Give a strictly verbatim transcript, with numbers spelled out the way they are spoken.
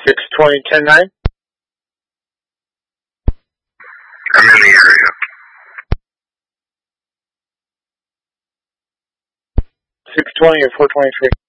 six twenty, ten nine? I'm in the area. six twenty or four twenty-three?